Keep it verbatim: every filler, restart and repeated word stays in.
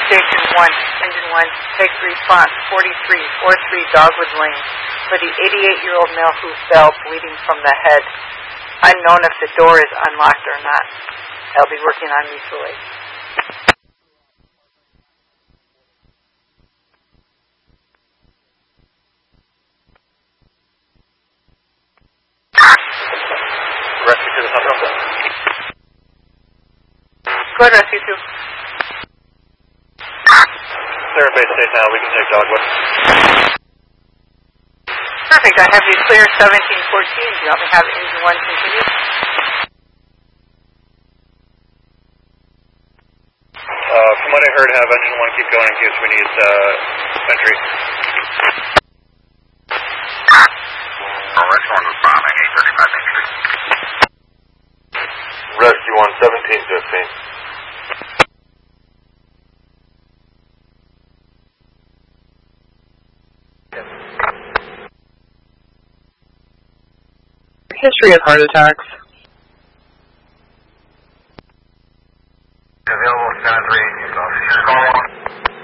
Station one, Engine one, take response, forty-three forty-three Dogwood Lane, for the eighty-eight-year-old male who fell bleeding from the head. Unknown if the door is unlocked or not. I'll be working on mutual aid. Rescue to the top of Go ahead, Rescue two. Clear base state now. We can take Dogwood. Perfect. I have you clear seventeen fourteen. Do you want me to have engine one continue? Uh, from what I heard, have engine one keep going in case we need uh, entry. Oh, Rescue one was bombing eight thirty-five Main Street. Rescue one, seventeen fifteen. History of heart attacks. Available seven three